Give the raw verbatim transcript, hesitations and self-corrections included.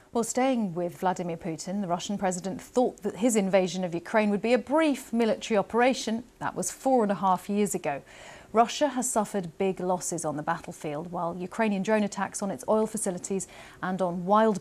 Well, staying with Vladimir Putin, the Russian president thought that his invasion of Ukraine would be a brief military operation. That was four and a half years ago. Russia has suffered big losses on the battlefield, while Ukrainian drone attacks on its oil facilities and on wild